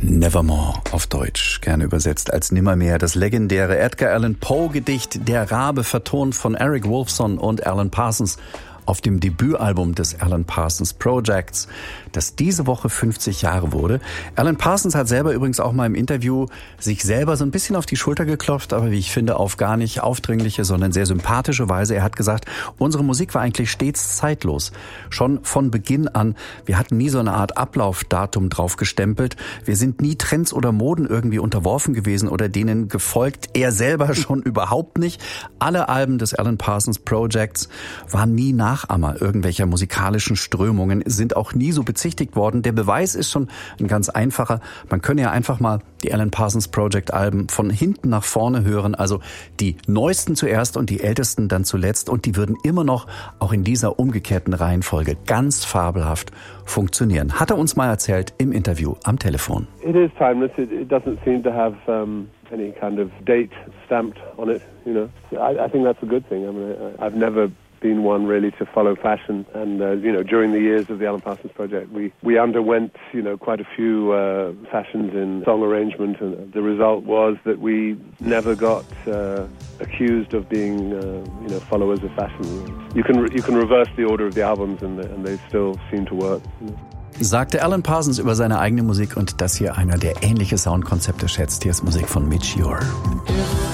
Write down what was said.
Nevermore auf Deutsch, gerne übersetzt als Nimmermehr. Das legendäre Edgar Allan Poe-Gedicht Der Rabe, vertont von Eric Wolfson und Alan Parsons auf dem Debütalbum des Alan Parsons Projects, das diese Woche 50 Jahre wurde. Alan Parsons hat selber übrigens auch mal im Interview sich selber so ein bisschen auf die Schulter geklopft, aber wie ich finde, auf gar nicht aufdringliche, sondern sehr sympathische Weise. Er hat gesagt, unsere Musik war eigentlich stets zeitlos. Schon von Beginn an. Wir hatten nie so eine Art Ablaufdatum drauf gestempelt. Wir sind nie Trends oder Moden irgendwie unterworfen gewesen oder denen gefolgt. Er selber schon überhaupt nicht. Alle Alben des Alan Parsons Projects waren nie Nachahmer irgendwelcher musikalischen Strömungen, sind auch nie so bezichtigt worden. Der Beweis ist schon ein ganz einfacher. Man könne ja einfach mal die Alan Parsons Project Alben von hinten nach vorne hören, also die neuesten zuerst und die ältesten dann zuletzt, und die würden immer noch, auch in dieser umgekehrten Reihenfolge, ganz fabelhaft funktionieren. Hat er uns mal erzählt im Interview am Telefon. It is timeless. It doesn't seem to have any kind of date stamped on it, you know. I think that's a good thing. I mean, I've never been one really to follow fashion, and during the years of the Alan Parsons Project we underwent quite a few fashions in song arrangement, and the result was that we never got accused of being followers of fashion. You can reverse the order of the albums and they still seem to work. Sagte Alan Parsons über seine eigene Musik, und das hier einer, der ähnliche Soundkonzepte schätzt. Hier ist Musik von Midge Ure.